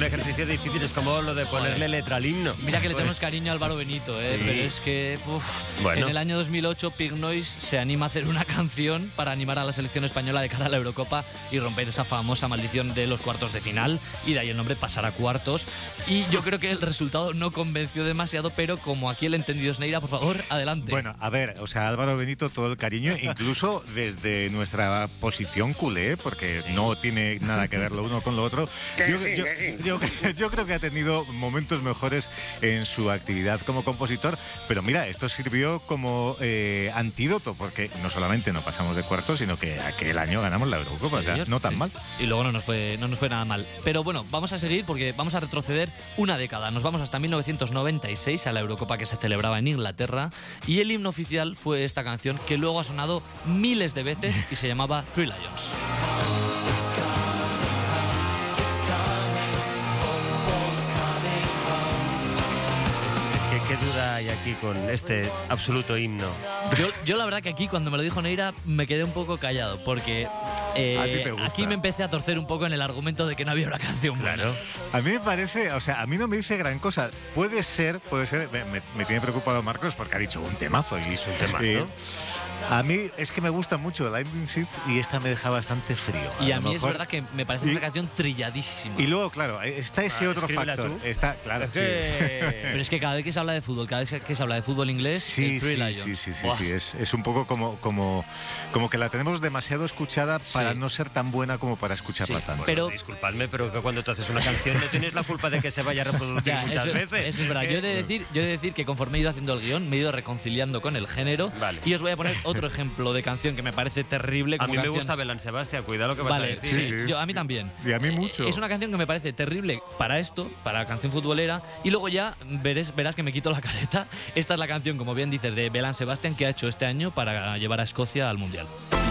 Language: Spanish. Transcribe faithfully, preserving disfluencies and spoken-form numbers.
un ejercicio difícil, es como lo de ponerle letra al himno. Mira que le Pues, tenemos cariño a Álvaro Benito, ¿eh? sí. Pero es que uf, Bueno. en el año dos mil ocho Pig Noise se anima a hacer una canción para animar a la selección española de cara a la Eurocopa y romper esa famosa maldición de los cuartos de final, y de ahí el nombre pasar a cuartos. Y yo creo que el resultado no convenció demasiado, pero como aquí el entendido es Neira, por favor, adelante. Bueno, a ver, o sea, Álvaro Benito, todo el cariño, incluso desde nuestra posición culé, porque sí. no tiene nada que ver lo uno con lo otro. Yo, sí, yo, yo, yo creo que ha tenido momentos mejores en su actividad como compositor, pero mira, esto sirvió como eh, antídoto, porque no solamente no pasamos de cuartos, sino que aquel año ganamos la Eurocopa, o sea, no tan sí. mal. Y luego no nos fue, no nos fue nada mal. Pero bueno, vamos a seguir porque vamos a retroceder una década. Nos vamos hasta mil novecientos noventa y seis, a la Eurocopa que se celebraba en Inglaterra, y el himno oficial fue esta canción que luego ha sonado miles de veces y se llamaba Three Lions. ¿Qué, qué duda hay aquí con este absoluto himno? Yo, yo la verdad que aquí cuando me lo dijo Neira me quedé un poco callado porque eh, A ti te gusta. aquí me empecé a torcer un poco en el argumento de que no había una canción buena. Claro. A mí me parece, o sea, a mí no me dice gran cosa. Puede ser, puede ser, me, me- me tiene preocupado Marcos porque ha dicho un temazo. Y es un temazo. A mí es que me gusta mucho Lightning Seeds y esta me deja bastante frío. Y a lo mí es mejor- verdad que me parece Y- una canción trilladísima. Y luego, claro, está ese Ah, otro escríbela factor. tú. Está, claro, sí. Pero es que cada vez que se habla de fútbol, cada vez que se habla de fútbol inglés, Sí, el Three sí, Lions. sí, sí, sí, Buah. sí. Es, es un poco como, como, como que la tenemos demasiado escuchada para Sí. no ser tan buena como para escucharla Sí, tanto. pero- Disculpadme, pero que cuando tú haces una canción no tienes la culpa de que se vaya a reproducir Ya, muchas eso, veces. eso es verdad. Yo he, de decir, yo he de decir que conforme he ido haciendo el guión, me he ido reconciliando con el género. Vale. Y os voy a poner otro ejemplo de canción que me parece terrible. A Como mí me canción. gusta Belén Sebastián, cuidado lo que vas a Vale, decir. sí, Sí, sí. Yo, a mí también. Y a mí Eh, mucho. Es una canción que me parece terrible para esto, para la canción futbolera, y luego ya veres, verás que me quito la careta. Esta es la canción, como bien dices, de Belén Sebastián que ha hecho este año para llevar a Escocia al Mundial.